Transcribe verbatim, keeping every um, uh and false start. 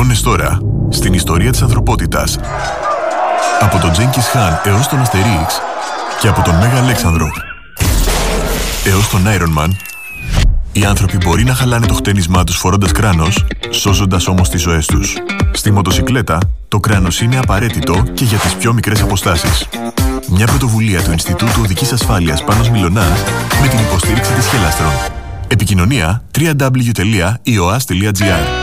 Αιώνες τώρα, στην ιστορία της ανθρωπότητας. Από τον Τζένκις Χαν έως τον Αστερίξ και από τον Μέγα Αλέξανδρο έως τον Iron Man, οι άνθρωποι μπορεί να χαλάνε το χτένισμά τους φορώντας κράνος, σώζοντας όμως τις ζωές τους. Στη μοτοσικλέτα, το κράνος είναι απαραίτητο και για τις πιο μικρές αποστάσεις. Μια πρωτοβουλία του Ινστιτούτου Οδικής Ασφάλειας Πάνος Μιλωνάς με την υποστήριξη της Χελάστρον. Επικοινωνία double-u double-u double-u τελεία ι ο эй ες τελεία τζι άρ.